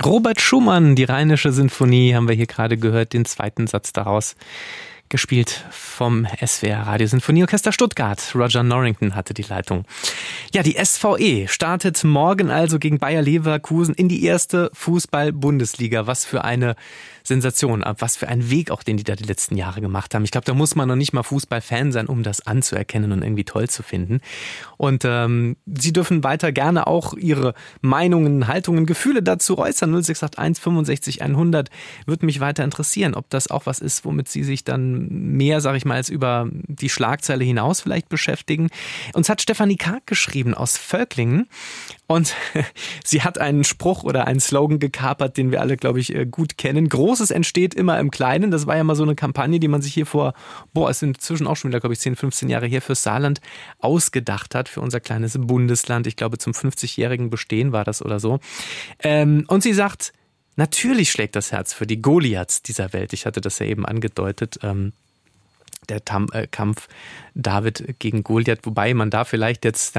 Robert Schumann, die Rheinische Sinfonie, haben wir hier gerade gehört, den zweiten Satz daraus. Gespielt vom SWR Radiosinfonieorchester Stuttgart. Roger Norrington hatte die Leitung. Ja, die SVE startet morgen also gegen Bayer Leverkusen in die erste Fußball-Bundesliga. Was für eine Sensation, was für ein Weg auch, den die da die letzten Jahre gemacht haben. Ich glaube, da muss man noch nicht mal Fußballfan sein, um das anzuerkennen und irgendwie toll zu finden. Und Sie dürfen weiter gerne auch Ihre Meinungen, Haltungen, Gefühle dazu äußern. 0681 65 100 würde mich weiter interessieren, ob das auch was ist, womit Sie sich dann mehr, sage ich mal, als über die Schlagzeile hinaus vielleicht beschäftigen. Uns hat Stefanie Karg geschrieben aus Völklingen und sie hat einen Spruch oder einen Slogan gekapert, den wir alle, glaube ich, gut kennen. Großes entsteht immer im Kleinen. Das war ja mal so eine Kampagne, die man sich hier vor, es sind inzwischen auch schon wieder, glaube ich, 10, 15 Jahre her fürs Saarland ausgedacht hat, für unser kleines Bundesland. Ich glaube, zum 50-jährigen Bestehen war das oder so. Und sie sagt, natürlich schlägt das Herz für die Goliaths dieser Welt. Ich hatte das ja eben angedeutet. Der Kampf David gegen Goliath, wobei man da vielleicht jetzt,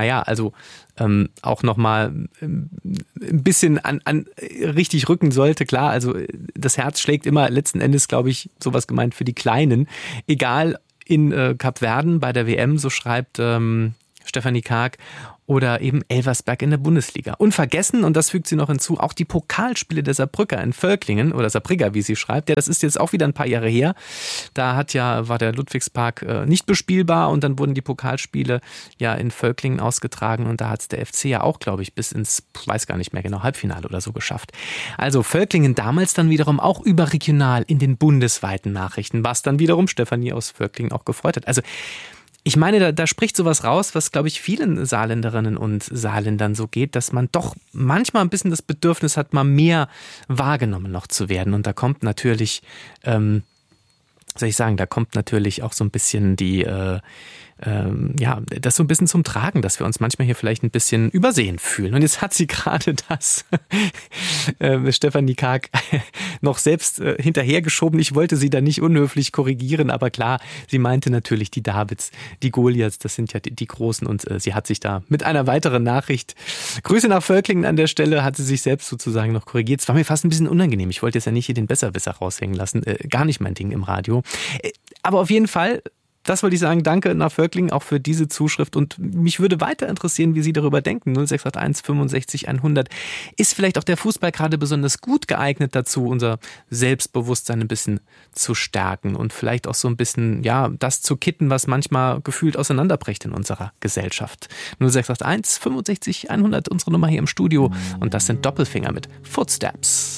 auch nochmal ein bisschen an richtig rücken sollte. Klar, also das Herz schlägt immer letzten Endes, glaube ich, sowas gemeint für die Kleinen. Egal in Kapverden bei der WM, so schreibt Stefanie Karg, oder eben Elversberg in der Bundesliga. Unvergessen, und das fügt sie noch hinzu, auch die Pokalspiele der Saarbrücker in Völklingen, oder Saarbrücker, wie sie schreibt. Ja, das ist jetzt auch wieder ein paar Jahre her. Da war der Ludwigspark nicht bespielbar und dann wurden die Pokalspiele ja in Völklingen ausgetragen und da hat es der FC ja auch, glaube ich, bis ins, weiß gar nicht mehr genau, Halbfinale oder so geschafft. Also Völklingen damals dann wiederum auch überregional in den bundesweiten Nachrichten, was dann wiederum Stefanie aus Völklingen auch gefreut hat. Also ich meine, da spricht sowas raus, was, glaube ich, vielen Saarländerinnen und Saarländern so geht, dass man doch manchmal ein bisschen das Bedürfnis hat, mal mehr wahrgenommen noch zu werden. Und da kommt natürlich, da kommt natürlich auch so ein bisschen das so ein bisschen zum Tragen, dass wir uns manchmal hier vielleicht ein bisschen übersehen fühlen. Und jetzt hat sie gerade das Stefanie Karg noch selbst hinterhergeschoben. Ich wollte sie da nicht unhöflich korrigieren, aber klar, sie meinte natürlich die Davids, die Goliaths, das sind ja die Großen und sie hat sich da mit einer weiteren Nachricht, Grüße nach Völklingen an der Stelle, hat sie sich selbst sozusagen noch korrigiert. Es war mir fast ein bisschen unangenehm. Ich wollte jetzt ja nicht hier den Besserwisser raushängen lassen. Gar nicht mein Ding im Radio. Aber auf jeden Fall, das wollte ich sagen, danke nach Völklingen auch für diese Zuschrift und mich würde weiter interessieren, wie Sie darüber denken. 0681 65 100. Ist vielleicht auch der Fußball gerade besonders gut geeignet dazu, unser Selbstbewusstsein ein bisschen zu stärken und vielleicht auch so ein bisschen, das zu kitten, was manchmal gefühlt auseinanderbricht in unserer Gesellschaft. 0681 65 100, unsere Nummer hier im Studio und das sind Doppelfinger mit Footsteps.